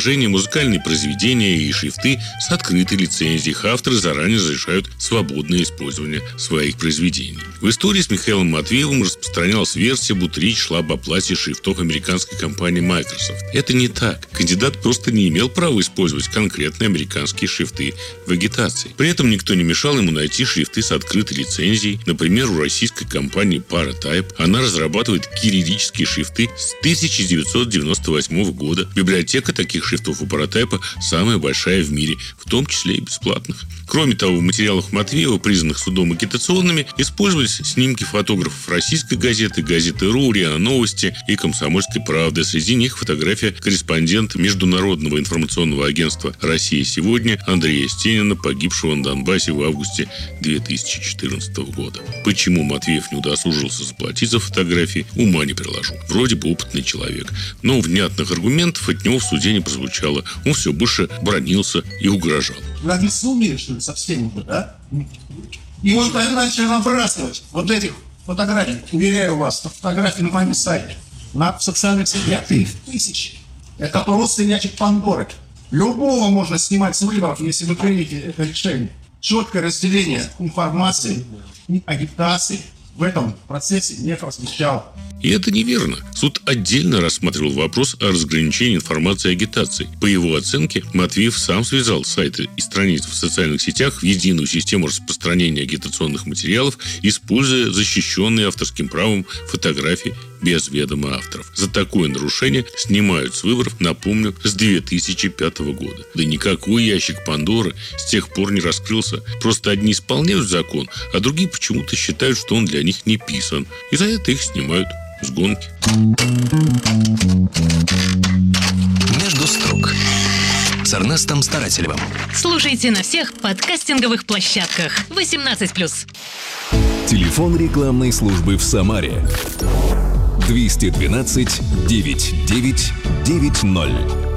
изображения, музыкальные произведения и шрифты с открытой лицензией. Авторы заранее разрешают свободное использование своих произведений. В истории с Михаилом Матвеевым распространялась версия, будто речь шла об оплате шрифтов американской компании Microsoft. Это не так. Кандидат просто не имел права использовать конкретные американские шрифты в агитации. При этом никто не мешал ему найти шрифты с открытой лицензией. Например, у российской компании Paratype. Она разрабатывает кириллические шрифты с 1998 года. Библиотека таких шрифтов у Paratype самая большая в мире, в том числе и бесплатных. Кроме того, в материалах Матвеева, признанных судом агитационными, использовались снимки фотографов российской газеты, газеты РУ, РИА Новости и Комсомольской правды. Среди них фотография корреспондента Международного информационного агентства «Россия сегодня» Андрея Стенина, погибшего на Донбассе в августе 2014 года. Почему Матвеев не удосужился заплатить за фотографии, ума не приложу. Вроде бы опытный человек. Но внятных аргументов от него в суде не прозвучало. Он все больше бранился и угрожал. Вы объяснили, что ли, со всеми, да? И он тогда начал набрасывать вот этих фотографий. Уверяю вас, фотографии на моем сайте. На социальных сетях их тысячи. Это просто ячик Пандоры. Любого можно снимать с выборов, если вы примете это решение. Четкое разделение информации и агитации в этом процессе не размещал. И это неверно. Суд отдельно рассматривал вопрос о разграничении информации и агитации. По его оценке, Матвеев сам связал сайты и страницы в социальных сетях в единую систему распространения агитационных материалов, используя защищенные авторским правом фотографии без ведома авторов. За такое нарушение снимают с выборов, напомню, с 2005 года. Да никакой ящик Пандоры с тех пор не раскрылся. Просто одни исполняют закон, а другие почему-то считают, что он для них не писан. И за это их снимают с гонки. Между строк с Эрнестом Старателевым. Слушайте на всех подкастинговых площадках. 18+. Телефон рекламной службы в Самаре. 212 99 90.